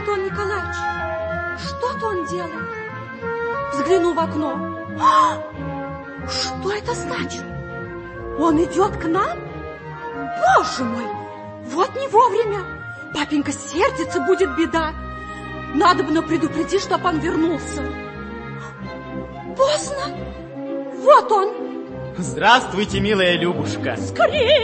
Антон Николаевич. Что-то он делает. Взгляну в окно. Что это значит? Он идет к нам? Боже мой, вот не вовремя. Папенька сердится, будет беда. Надо бы предупредить, чтоб он вернулся. Поздно. Вот он. Здравствуйте, милая Любушка. Скорее!